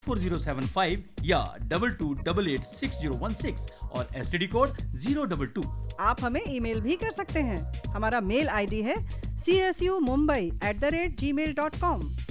4075 या 22886016 और STD code 022। आप हमें ईमेल भी कर सकते हैं। हमारा मेल आईडी है csumumbai@gmail.com।